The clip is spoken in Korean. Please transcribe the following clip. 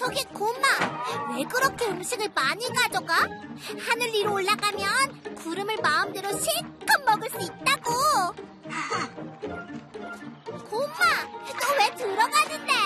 저기 고마, 왜 그렇게 음식을 많이 가져가? 하늘 위로 올라가면 구름을 마음대로 실컷 먹을 수 있다고. 고마, 너 왜 들어가는데?